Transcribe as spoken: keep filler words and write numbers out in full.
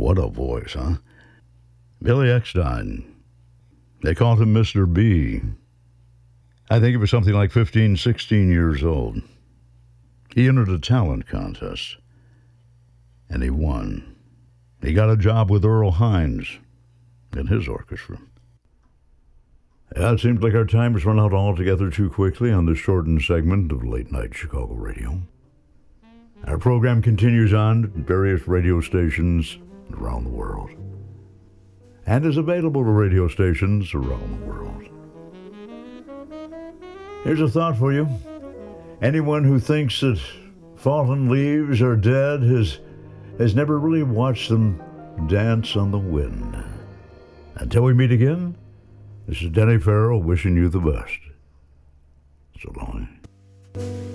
what a voice, huh? Billy Eckstine. They called him Mister B. I think he was something like fifteen, sixteen years old. He entered a talent contest, and he won. He got a job with Earl Hines and his orchestra. Yeah, it seems like our time has run out altogether too quickly on this shortened segment of Late Night Chicago Radio. Our program continues on at various radio stations around the world and is available to radio stations around the world. Here's a thought for you. Anyone who thinks that fallen leaves are dead has, has never really watched them dance on the wind. Until we meet again, this is Denny Farrell wishing you the best. So long.